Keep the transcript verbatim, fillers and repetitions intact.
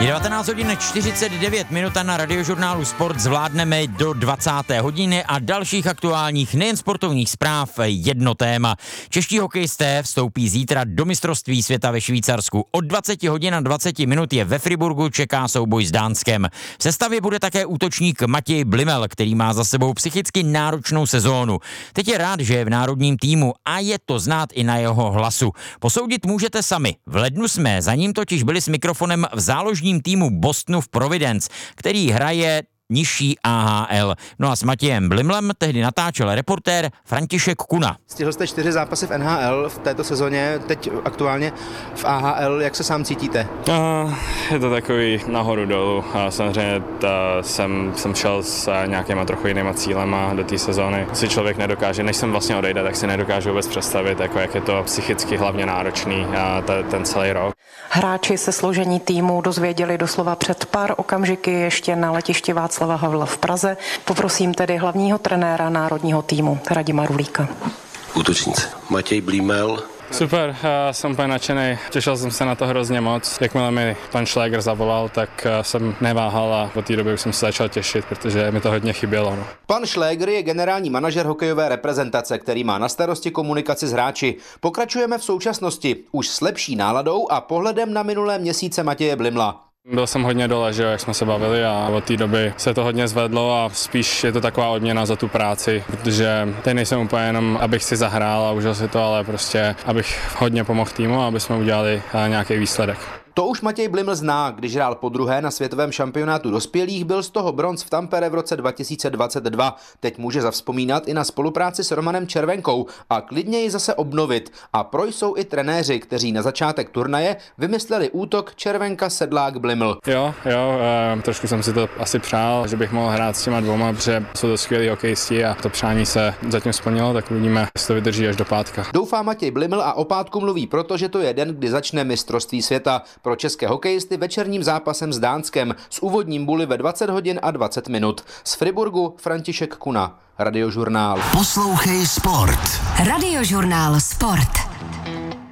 Je devatenáct hodin čtyřicet devět minut a na Radiožurnálu Sport zvládneme do dvacáté hodiny a dalších aktuálních nejen sportovních zpráv jedno téma. Čeští hokejisté vstoupí zítra do mistrovství světa ve Švýcarsku. Od dvacet hodin a dvacet minut je ve Friburgu čeká souboj s Dánskem. V sestavě bude také útočník Matěj Blimel, který má za sebou psychicky náročnou sezónu. Teď je rád, že je v národním týmu a je to znát i na jeho hlasu. Posoudit můžete sami. V lednu jsme za ním totiž byli s mikrofonem v záložním týmu Bostonu v Providence, který hraje nižší A H L. No a s Matějem Blimlem tehdy natáčel reportér František Kuna. Stihl jste čtyři zápasy v N H L v této sezóně, teď aktuálně v A H L. Jak se sám cítíte? Uh, je to takový nahoru dolů. A samozřejmě ta, jsem, jsem šel s nějakýma trochu jinýma cílema do té sezóny. Si člověk nedokáže, než jsem vlastně odejde, tak si nedokážu vůbec představit, jako jak je to psychicky hlavně náročný a ta, ten celý rok. Hráči se složení týmu dozvěděli doslova před pár okamžiky ještě na letišti Václava Havla v Praze. Poprosím tedy hlavního trenéra národního týmu Radima Rulíka. Útočníci Matěj Blimel. Super, já jsem úplně nadšený, těšil jsem se na to hrozně moc. Jakmile mi pan Schläger zavolal, tak jsem neváhal a od té doby už jsem se začal těšit, protože mi to hodně chybělo. No. Pan Schläger je generální manažer hokejové reprezentace, který má na starosti komunikaci s hráči. Pokračujeme v současnosti už s lepší náladou a pohledem na minulé měsíce Matěje Blimla. Byl jsem hodně dole, že jo, jak jsme se bavili a od té doby se to hodně zvedlo a spíš je to taková odměna za tu práci, protože teď nejsem úplně jenom, abych si zahrál a užil si to, ale prostě, abych hodně pomohl týmu a aby jsme udělali nějaký výsledek. To už Matěj Bliml zná, když hrál podruhé na světovém šampionátu dospělých, byl z toho bronz v Tampere v roce dva tisíce dvacet dva. Teď může zavzpomínat i na spolupráci s Romanem Červenkou a klidně ji zase obnovit. A pro jsou i trenéři, kteří na začátek turnaje vymysleli útok Červenka, Sedlák, Bliml. Jo, jo, e, trošku jsem si to asi přál, že bych mohl hrát s těma dvoma, protože jsou to skvělí hokejisti a to přání se zatím splnilo, tak uvidíme, jestli to vydrží až do pátka. Doufá Matěj Bliml a o pátku mluví, protože to je den, kdy začne mistrovství světa. Pro české hokejisty večerním zápasem s Dánskem s úvodním buly ve dvacet hodin a dvacet minut. Z Friburgu František Kuna, Radiožurnál. Poslouchej sport. Radiožurnál Sport.